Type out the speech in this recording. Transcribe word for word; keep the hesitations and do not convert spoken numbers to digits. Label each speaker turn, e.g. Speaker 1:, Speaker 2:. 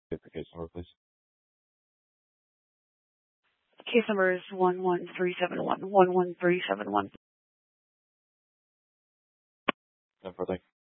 Speaker 1: Get the case number, please.
Speaker 2: Case number is one one three seven one one one three seven one.
Speaker 1: No further.